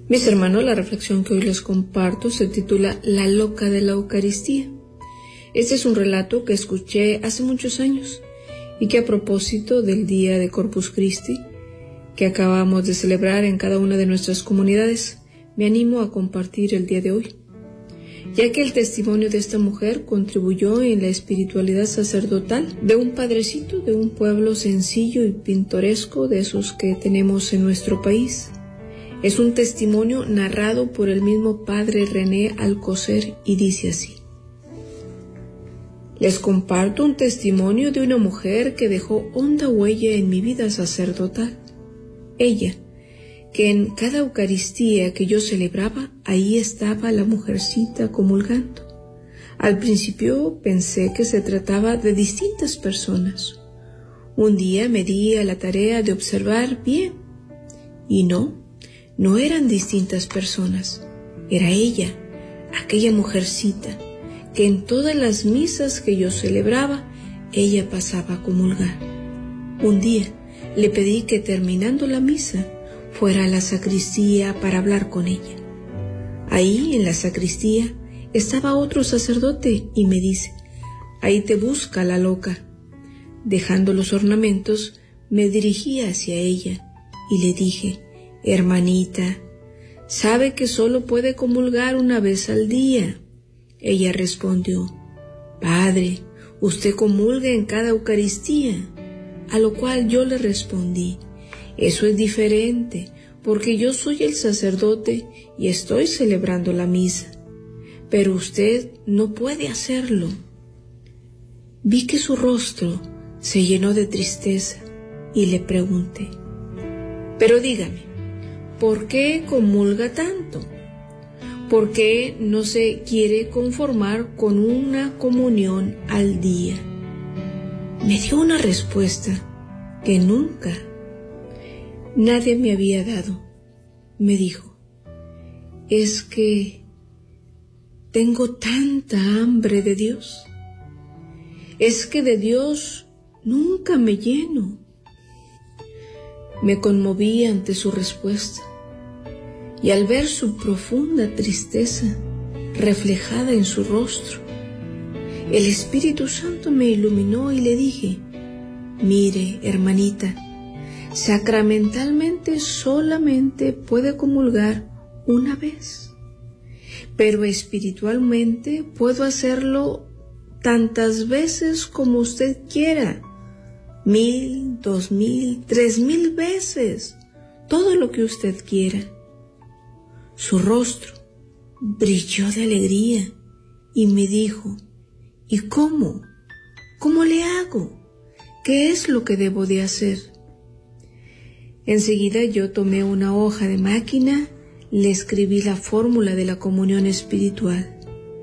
Mis hermanos, la reflexión que hoy les comparto se titula La loca de la Eucaristía. Este es un relato que escuché hace muchos años y que a propósito del día de Corpus Christi que acabamos de celebrar en cada una de nuestras comunidades, me animo a compartir el día de hoy, ya que el testimonio de esta mujer contribuyó en la espiritualidad sacerdotal de un padrecito de un pueblo sencillo y pintoresco de esos que tenemos en nuestro país. Es un testimonio narrado por el mismo padre René Alcocer y dice así: les comparto un testimonio de una mujer que dejó honda huella en mi vida sacerdotal. Ella, que en cada Eucaristía que yo celebraba, ahí estaba la mujercita comulgando. Al principio pensé que se trataba de distintas personas. Un día me di a la tarea de observar bien, y no eran distintas personas. Era ella, aquella mujercita, que en todas las misas que yo celebraba, ella pasaba a comulgar. Un día le pedí que terminando la misa, fuera a la sacristía para hablar con ella. Ahí, en la sacristía, estaba otro sacerdote y me dice: ahí te busca la loca. Dejando los ornamentos, me dirigí hacia ella y le dije: hermanita, ¿sabe que solo puede comulgar una vez al día? Ella respondió: padre, usted comulga en cada Eucaristía. A lo cual yo le respondí: eso es diferente, porque yo soy el sacerdote y estoy celebrando la misa, pero usted no puede hacerlo. Vi que su rostro se llenó de tristeza y le pregunté: pero dígame, ¿por qué comulga tanto? ¿Por qué no se quiere conformar con una comunión al día? Me dio una respuesta que nunca nadie me había dado. Me dijo: es que tengo tanta hambre de Dios. Es que de Dios nunca me lleno. Me conmoví ante su respuesta y al ver su profunda tristeza reflejada en su rostro, el Espíritu Santo me iluminó y le dije: mire, hermanita, sacramentalmente solamente puede comulgar una vez, pero espiritualmente puedo hacerlo tantas veces como usted quiera, 1000, 2000, 3000 veces, todo lo que usted quiera. Su rostro brilló de alegría y me dijo: ¿y cómo? ¿Cómo le hago? ¿Qué es lo que debo de hacer? Enseguida yo tomé una hoja de máquina, le escribí la fórmula de la comunión espiritual.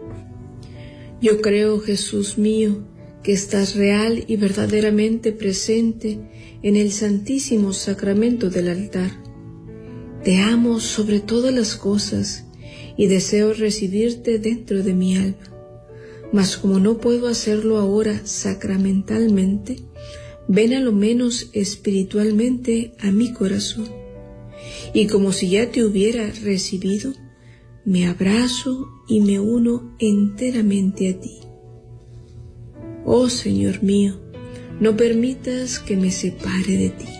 Yo creo, Jesús mío, que estás real y verdaderamente presente en el Santísimo Sacramento del altar. Te amo sobre todas las cosas y deseo recibirte dentro de mi alma. Mas como no puedo hacerlo ahora sacramentalmente, ven a lo menos espiritualmente a mi corazón. Y como si ya te hubiera recibido, me abrazo y me uno enteramente a ti. Oh Señor mío, no permitas que me separe de ti.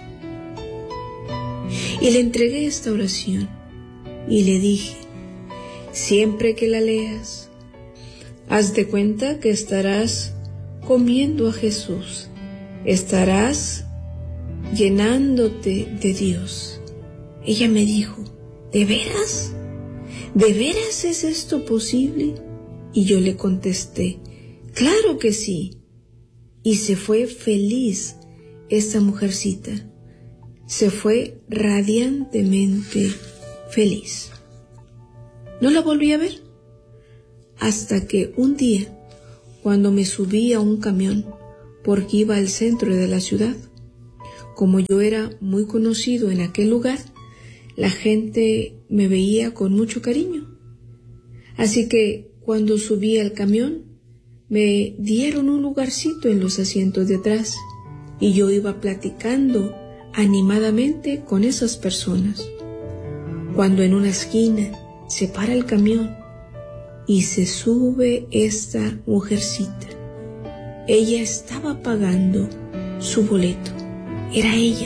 Y le entregué esta oración y le dije: siempre que la leas, haz de cuenta que estarás comiendo a Jesús, estarás llenándote de Dios. Ella me dijo: ¿de veras? ¿De veras es esto posible? Y yo le contesté: claro que sí. Y se fue feliz esta mujercita, se fue radiantemente feliz. No la volví a ver hasta que un día, cuando me subí a un camión porque iba al centro de la ciudad, como yo era muy conocido en aquel lugar, la gente me veía con mucho cariño. Así que cuando subí al camión, me dieron un lugarcito en los asientos de atrás y yo iba platicando animadamente con esas personas. cuando en una esquina se para el camión y se sube esta mujercita. Ella estaba pagando su boleto. Era ella.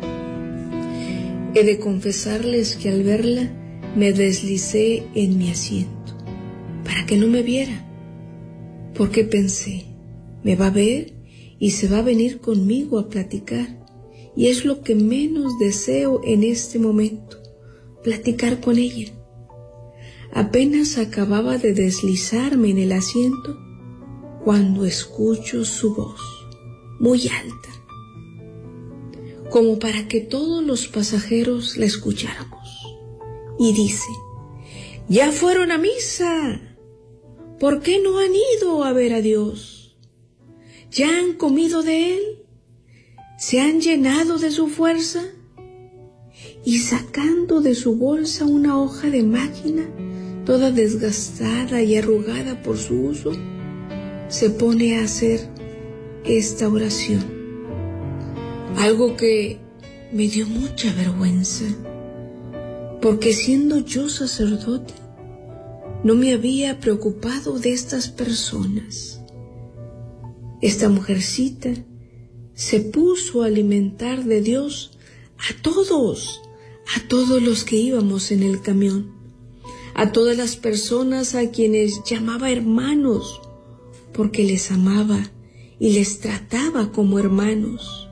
He de confesarles que al verla me deslicé en mi asiento para que no me viera, porque pensé, me va a ver y se va a venir conmigo a platicar, y es lo que menos deseo en este momento, platicar con ella. Apenas acababa de deslizarme en el asiento cuando escucho su voz, muy alta, como para que todos los pasajeros la escucháramos, y dice: «Ya fueron a misa, ¿por qué no han ido a ver a Dios? ¿Ya han comido de Él? ¿Se han llenado de su fuerza?» Y sacando de su bolsa una hoja de máquina, toda desgastada y arrugada por su uso, se pone a hacer esta oración. Algo que me dio mucha vergüenza, porque siendo yo sacerdote, no me había preocupado de estas personas. Esta mujercita se puso a alimentar de Dios a todos los que íbamos en el camión, a todas las personas a quienes llamaba hermanos, porque les amaba y les trataba como hermanos.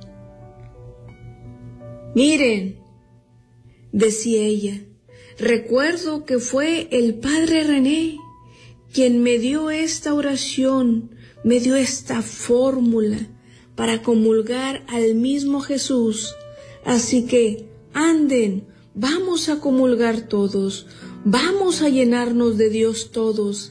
«Miren», decía ella, «recuerdo que fue el Padre René quien me dio esta oración, me dio esta fórmula para comulgar al mismo Jesús. Así que anden, vamos a comulgar todos, vamos a llenarnos de Dios todos».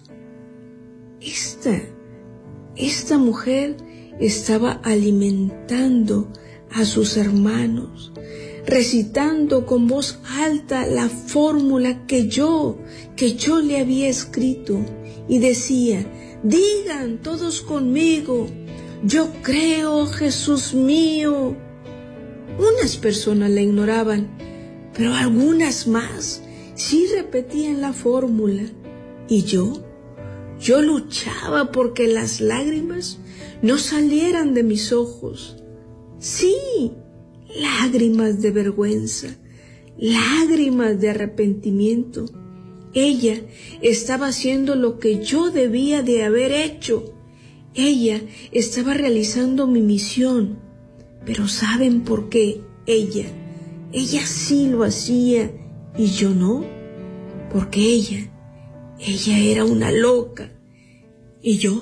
Esta mujer estaba alimentando a sus hermanos, recitando con voz alta la fórmula que yo le había escrito, y decía: «Digan todos conmigo, yo creo, Jesús mío». Unas personas la ignoraban, pero algunas más sí repetían la fórmula, y yo luchaba porque las lágrimas no salieran de mis ojos. Sí, lágrimas de vergüenza, lágrimas de arrepentimiento. Ella estaba haciendo lo que yo debía de haber hecho. Ella estaba realizando mi misión. Pero ¿saben por qué ella sí lo hacía y yo no? Porque ella era una loca, y yo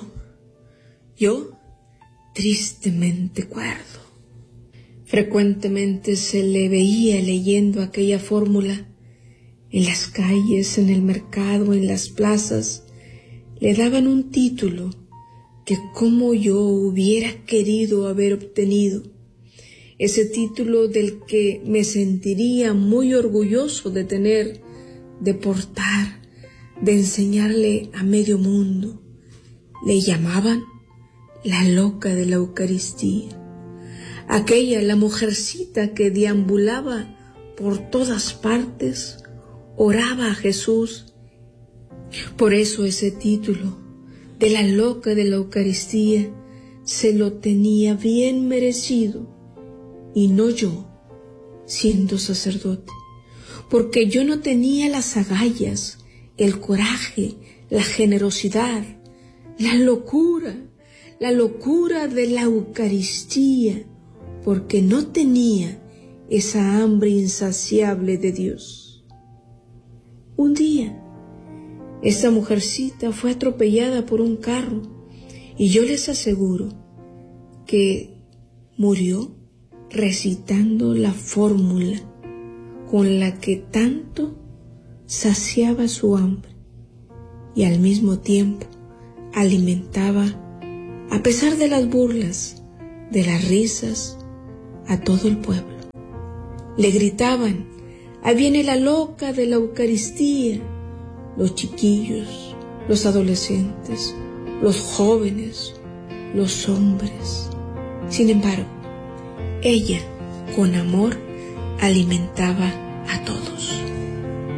tristemente cuerdo. Frecuentemente se le veía leyendo aquella fórmula en las calles, en el mercado, en las plazas. Le daban un título que como yo hubiera querido haber obtenido, ese título del que me sentiría muy orgulloso de tener, de portar, de enseñarle a medio mundo. Le llamaban la loca de la Eucaristía. Aquella, la mujercita que deambulaba por todas partes, oraba a Jesús. Por eso ese título de la loca de la Eucaristía se lo tenía bien merecido, y no yo, siendo sacerdote, porque yo no tenía las agallas, el coraje, la generosidad, la locura de la Eucaristía, porque no tenía esa hambre insaciable de Dios. Un día, esta mujercita fue atropellada por un carro, y yo les aseguro que murió recitando la fórmula con la que tanto saciaba su hambre y al mismo tiempo alimentaba, a pesar de las burlas, de las risas, a todo el pueblo. Le gritaban: «Ahí viene la loca de la Eucaristía», los chiquillos, los adolescentes, los jóvenes, los hombres. Sin embargo, ella, con amor, alimentaba a todos.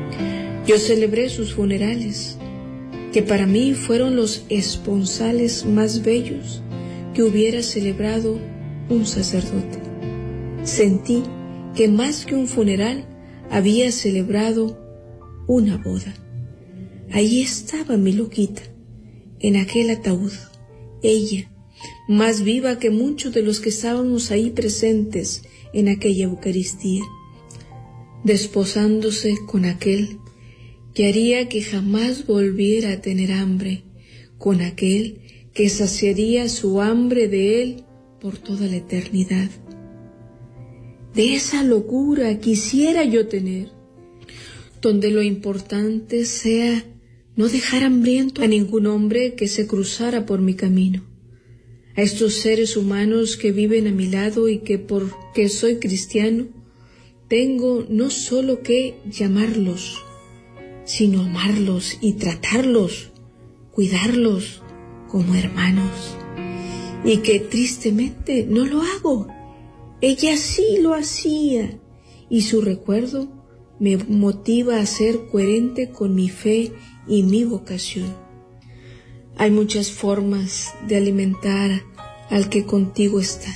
Yo celebré sus funerales, que para mí fueron los esponsales más bellos que hubiera celebrado un sacerdote. Sentí que más que un funeral había celebrado una boda. Ahí estaba mi loquita, en aquel ataúd, ella, más viva que muchos de los que estábamos ahí presentes en aquella Eucaristía, desposándose con aquel que haría que jamás volviera a tener hambre, con aquel que saciaría su hambre de él por toda la eternidad. De esa locura quisiera yo tener, donde lo importante sea no dejar hambriento a ningún hombre que se cruzara por mi camino, a estos seres humanos que viven a mi lado y que porque soy cristiano tengo no solo que llamarlos, sino amarlos y tratarlos, cuidarlos como hermanos, y que tristemente no lo hago. Ella sí lo hacía, y su recuerdo me motiva a ser coherente con mi fe y mi vocación. Hay muchas formas de alimentar al que contigo está.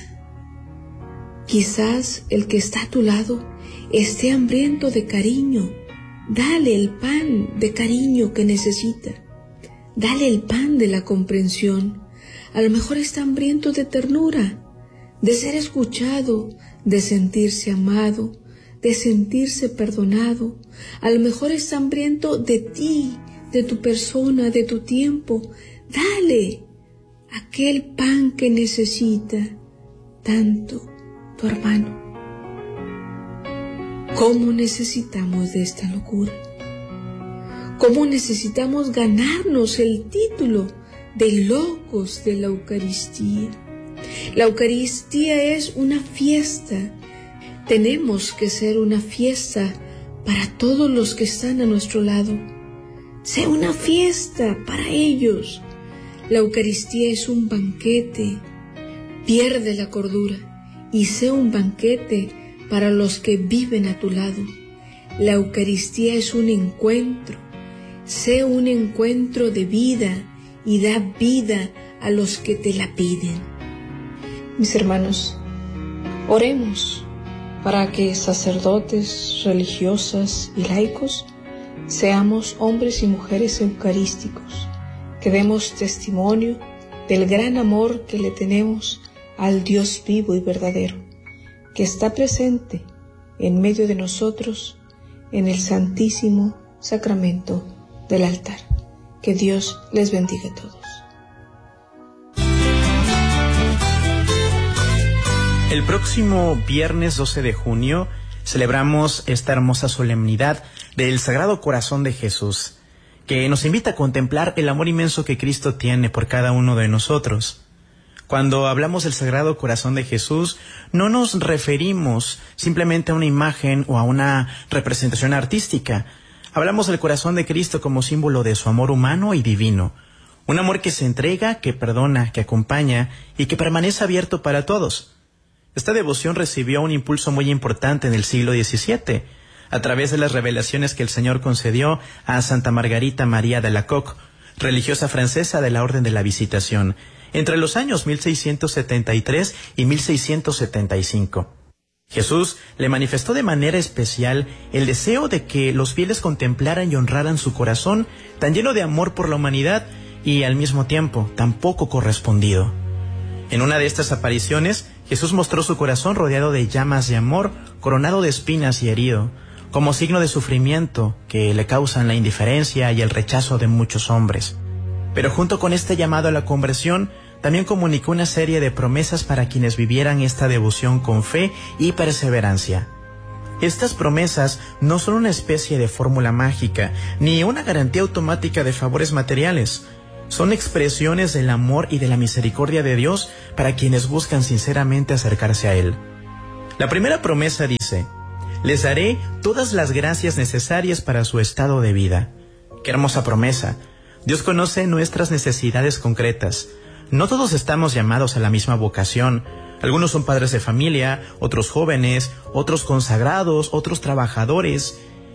Quizás el que está a tu lado esté hambriento de cariño. Dale el pan de cariño que necesita. Dale el pan de la comprensión. A lo mejor está hambriento de ternura, de ser escuchado, de sentirse amado, de sentirse perdonado. A lo mejor está hambriento de ti, de tu persona, de tu tiempo. Dale aquel pan que necesita tanto tu hermano. ¿Cómo necesitamos de esta locura? ¿Cómo necesitamos ganarnos el título de locos de la Eucaristía? La Eucaristía es una fiesta. Tenemos que ser una fiesta para todos los que están a nuestro lado. Sea una fiesta para ellos. La Eucaristía es un banquete. Pierde la cordura y sea un banquete para los que viven a tu lado. La Eucaristía es un encuentro. Sé un encuentro de vida y da vida a los que te la piden. Mis hermanos, oremos para que sacerdotes, religiosas y laicos seamos hombres y mujeres eucarísticos, que demos testimonio del gran amor que le tenemos al Dios vivo y verdadero, que está presente en medio de nosotros en el Santísimo Sacramento del altar. Que Dios les bendiga a todos. El próximo viernes 12 de junio celebramos esta hermosa solemnidad del Sagrado Corazón de Jesús, que nos invita a contemplar el amor inmenso que Cristo tiene por cada uno de nosotros. Cuando hablamos del Sagrado Corazón de Jesús, no nos referimos simplemente a una imagen o a una representación artística. Hablamos del corazón de Cristo como símbolo de su amor humano y divino. Un amor que se entrega, que perdona, que acompaña y que permanece abierto para todos. Esta devoción recibió un impulso muy importante en el siglo XVII, a través de las revelaciones que el Señor concedió a Santa Margarita María de Alacoque, religiosa francesa de la Orden de la Visitación, entre los años 1673 y 1675. Jesús le manifestó de manera especial el deseo de que los fieles contemplaran y honraran su corazón tan lleno de amor por la humanidad y al mismo tiempo tan poco correspondido. En una de estas apariciones, Jesús mostró su corazón rodeado de llamas de amor, coronado de espinas y herido, como signo de sufrimiento que le causan la indiferencia y el rechazo de muchos hombres. Pero junto con este llamado a la conversión, también comunicó una serie de promesas para quienes vivieran esta devoción con fe y perseverancia. Estas promesas no son una especie de fórmula mágica, ni una garantía automática de favores materiales. Son expresiones del amor y de la misericordia de Dios para quienes buscan sinceramente acercarse a Él. La primera promesa dice: les daré todas las gracias necesarias para su estado de vida. ¡Qué hermosa promesa! Dios conoce nuestras necesidades concretas. No todos estamos llamados a la misma vocación. Algunos son padres de familia, otros jóvenes, otros consagrados, otros trabajadores.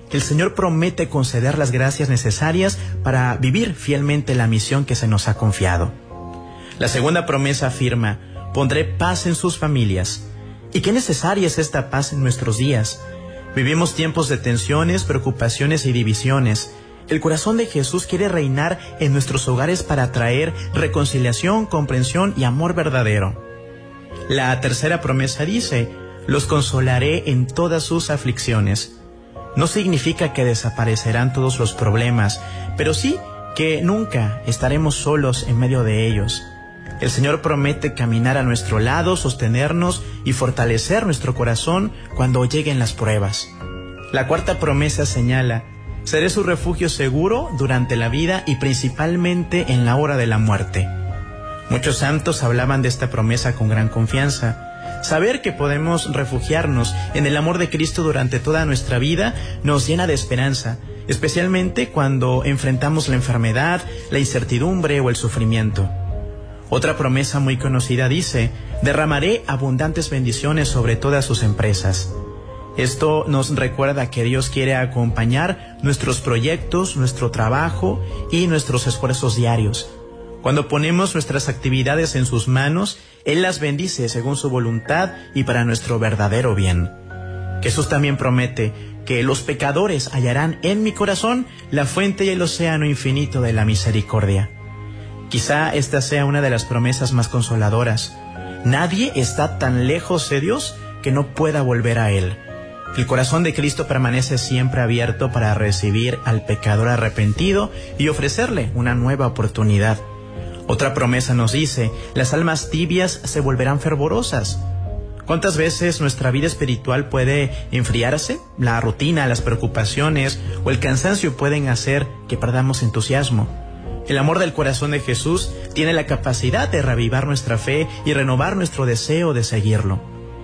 el Señor promete conceder las gracias necesarias para vivir fielmente la misión que se nos ha confiado. La segunda promesa afirma: pondré paz en sus familias. ¿Y qué necesaria es esta paz en nuestros días? Vivimos tiempos de tensiones, preocupaciones y divisiones. El corazón de Jesús quiere reinar en nuestros hogares para traer reconciliación, comprensión y amor verdadero. La tercera promesa dice: los consolaré en todas sus aflicciones. No significa que desaparecerán todos los problemas, pero sí que nunca estaremos solos en medio de ellos. El Señor promete caminar a nuestro lado, sostenernos y fortalecer nuestro corazón cuando lleguen las pruebas. La cuarta promesa señala: seré su refugio seguro durante la vida y principalmente en la hora de la muerte. Muchos santos hablaban de esta promesa con gran confianza. Saber que podemos refugiarnos en el amor de Cristo durante toda nuestra vida nos llena de esperanza, especialmente cuando enfrentamos la enfermedad, la incertidumbre o el sufrimiento. Otra promesa muy conocida dice: derramaré abundantes bendiciones sobre todas sus empresas. Esto nos recuerda que Dios quiere acompañar nuestros proyectos, nuestro trabajo y nuestros esfuerzos diarios. Cuando ponemos nuestras actividades en sus manos, Él las bendice según su voluntad y para nuestro verdadero bien. Jesús también promete que los pecadores hallarán en mi corazón la fuente y el océano infinito de la misericordia. Quizá esta sea una de las promesas más consoladoras. Nadie está tan lejos de Dios que no pueda volver a Él. El corazón de Cristo permanece siempre abierto para recibir al pecador arrepentido y ofrecerle una nueva oportunidad. Otra promesa nos dice: las almas tibias se volverán fervorosas. ¿Cuántas veces nuestra vida espiritual puede enfriarse? La rutina, las preocupaciones o el cansancio pueden hacer que perdamos entusiasmo. El amor del corazón de Jesús tiene la capacidad de reavivar nuestra fe y renovar nuestro deseo de seguirlo.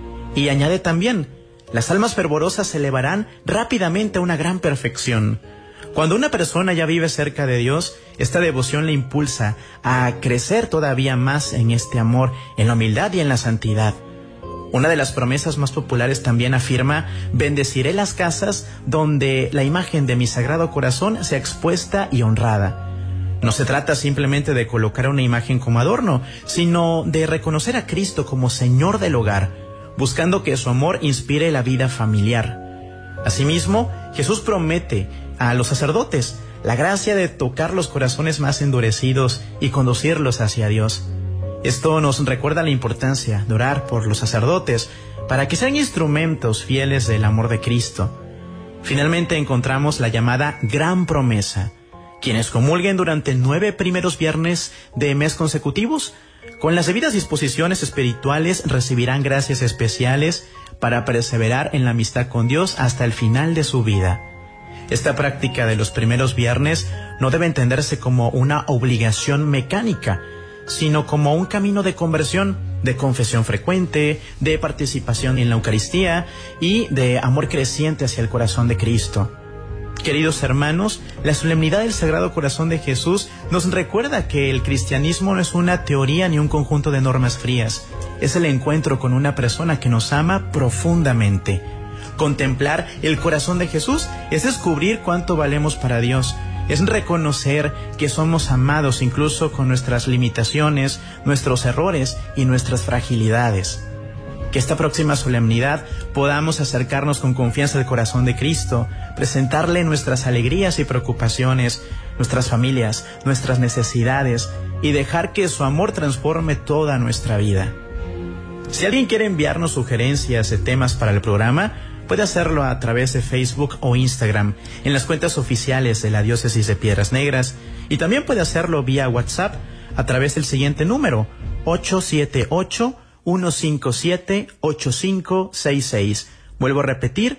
Y añade también: las almas fervorosas se elevarán rápidamente a una gran perfección. Cuando una persona ya vive cerca de Dios, esta devoción le impulsa a crecer todavía más en este amor, en la humildad y en la santidad. Una de las promesas más populares también afirma: bendeciré las casas donde la imagen de mi Sagrado Corazón sea expuesta y honrada. No se trata simplemente de colocar una imagen como adorno, sino de reconocer a Cristo como Señor del hogar, buscando que su amor inspire la vida familiar. Asimismo, Jesús promete a los sacerdotes la gracia de tocar los corazones más endurecidos y conducirlos hacia Dios. Esto nos recuerda la importancia de orar por los sacerdotes para que sean instrumentos fieles del amor de Cristo. Finalmente encontramos la llamada Gran Promesa. Quienes comulguen durante 9 primeros viernes de mes consecutivos, con las debidas disposiciones espirituales, recibirán gracias especiales para perseverar en la amistad con Dios hasta el final de su vida. Esta práctica de los primeros viernes no debe entenderse como una obligación mecánica, sino como un camino de conversión, de confesión frecuente, de participación en la Eucaristía y de amor creciente hacia el corazón de Cristo. Queridos hermanos, la solemnidad del Sagrado Corazón de Jesús nos recuerda que el cristianismo no es una teoría ni un conjunto de normas frías. Es el encuentro con una persona que nos ama profundamente. Contemplar el corazón de Jesús es descubrir cuánto valemos para Dios. Es reconocer que somos amados incluso con nuestras limitaciones, nuestros errores y nuestras fragilidades. Que esta próxima solemnidad podamos acercarnos con confianza al corazón de Cristo, presentarle nuestras alegrías y preocupaciones, nuestras familias, nuestras necesidades y dejar que su amor transforme toda nuestra vida. Si alguien quiere enviarnos sugerencias de temas para el programa, puede hacerlo a través de Facebook o Instagram, en las cuentas oficiales de la Diócesis de Piedras Negras, y también puede hacerlo vía WhatsApp a través del siguiente número: 878-157-8566. Vuelvo a repetir: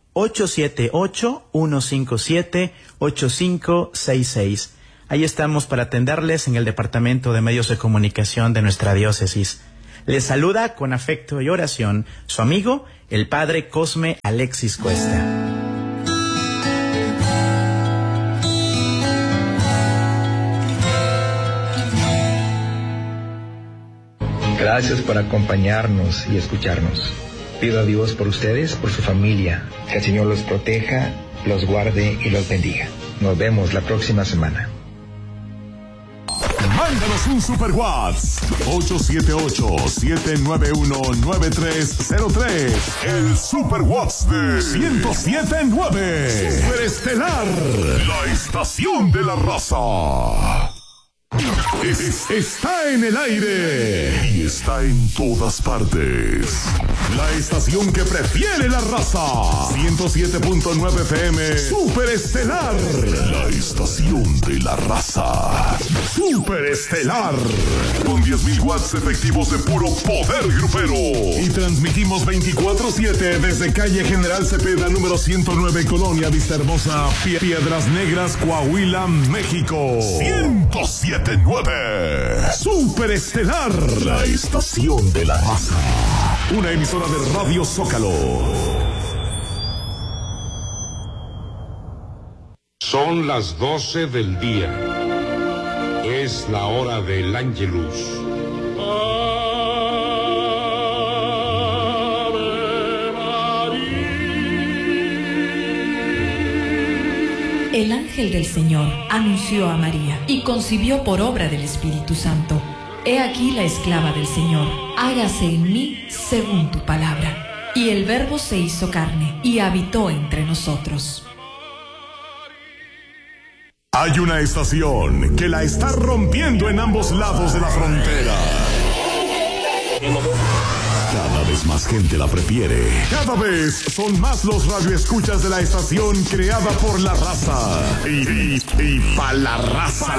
878-157-8566. Ahí estamos para atenderles en el Departamento de Medios de Comunicación de nuestra diócesis. Les saluda con afecto y oración su amigo, el Padre Cosme Alexis Cuesta. Gracias por acompañarnos y escucharnos. Pido a Dios por ustedes, por su familia, que el Señor los proteja los guarde y los bendiga. Nos vemos la próxima semana. Mándanos un Super WhatsApp 878-791-9303. El Super WhatsApp de 107.9. Super Estelar, la estación de la raza. Está en el aire y está en todas partes. La estación que prefiere la raza. 107.9 FM. Super Estelar. La estación de la raza. Super Estelar. Con 10.000 watts efectivos de puro poder grupero. Y transmitimos 24/7 desde calle General Cepeda, número 109, Colonia Vista Hermosa, Piedras Negras, Coahuila, México. 107.9. Super Estelar. La estación de la raza. Una emisora de Radio Zócalo. Son las 12 del día. Es la hora del Ángelus. El ángel del Señor anunció a María y concibió por obra del Espíritu Santo. He aquí la esclava del Señor, hágase en mí según tu palabra. Y el Verbo se hizo carne y habitó entre nosotros. Hay una estación que la está rompiendo en ambos lados de la frontera. Cada vez más gente la prefiere. Cada vez son más los radioescuchas de la estación creada por la raza. Y para la raza,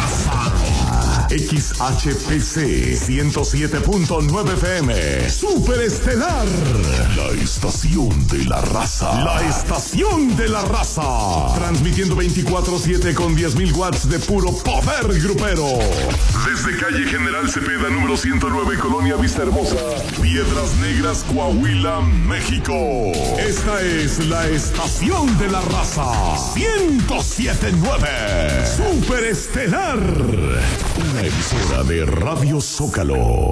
XHPC 107.9 FM. Super Estelar. La estación de la raza. La estación de la raza. Transmitiendo 24/7 con 10.000 watts de puro poder grupero. Desde calle General Cepeda, número 109, Colonia Vista Hermosa, Piedras Negras, Coahuila, México. Esta es la estación de la raza. 107.9. Super Estelar. Una emisora de Radio Zócalo.